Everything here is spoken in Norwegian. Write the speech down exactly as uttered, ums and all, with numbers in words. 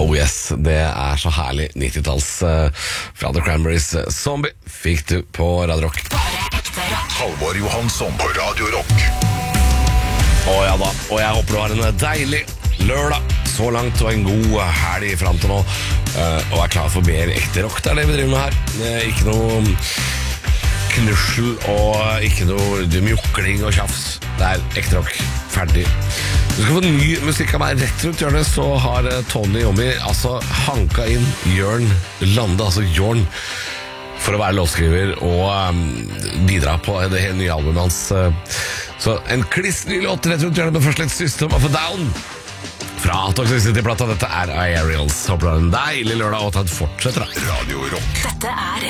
Oh yes, det er så herlig nittitalls uh, fra The Cranberries. Zombie fikk du på Radio Rock. Bare ekte rock. Halvor Johansson på Radio Rock. Å ja da, og jeg håper du har en deilig lørdag så langt, og en god helg frem til nå, uh, og er klar for mer ekte rock. Det er det vi driver med her. Uh, ikke noe knussel og ikke noe mjukling og tjafs. Det er ekte rock. Ferdig. Du skal få ny musikk av meg rett rundt hjørnet. Så har Tony Iommi altså hanka inn Jørn Lande, altså Jorn, for å være låtskriver og um, bidra på det nye albumet hans. Så en kliss ny låt rett rundt hjørnet, med først litt System of a Down fra Toxic City-plata. Dette er Aerials. Håper du har en deilig lørdag, og at den fortsetter da. Radio Rock. Dette er